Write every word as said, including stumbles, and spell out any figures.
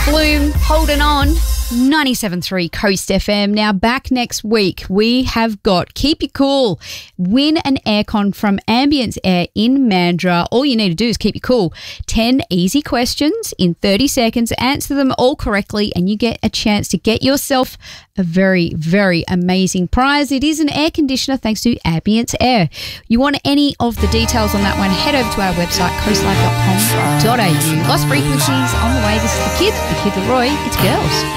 Bloom, holding on. ninety-seven point three Coast F M. Now back next week, we have got Keep You Cool. Win an aircon from Ambience Air in Mandurah. All you need to do is keep you cool. ten easy questions in thirty seconds. Answer them all correctly and you get a chance to get yourself a very, very amazing prize. It is an air conditioner thanks to Ambience Air. You want any of the details on that one, head over to our website, coastlife dot com dot a u. Lost Frequencies on the way. This is The Kid, The Kid Leroy. It's Girls.